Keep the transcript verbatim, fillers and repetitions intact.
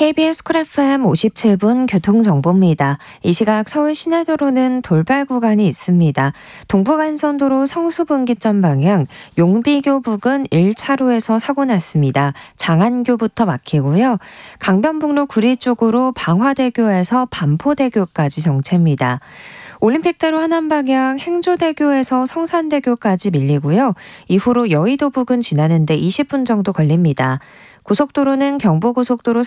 케이비에스 쿨 에프엠 오십칠 분 교통정보입니다. 이 시각 서울 시내도로는 돌발 구간이 있습니다. 동부간선도로 성수분기점 방향 용비교 부근 일 차로에서 사고 났습니다. 장안교부터 막히고요. 강변북로 구리 쪽으로 방화대교에서 반포대교까지 정체입니다. 올림픽대로 하남 방향 행주대교에서 성산대교까지 밀리고요. 이후로 여의도 부근 지나는데 이십 분 정도 걸립니다. 고속도로는 경부고속도로